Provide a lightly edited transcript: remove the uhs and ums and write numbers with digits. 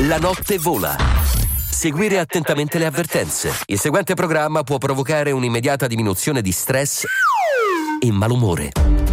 La notte vola. Seguire attentamente le avvertenze. Il seguente programma può provocare un'immediata diminuzione di stress e malumore.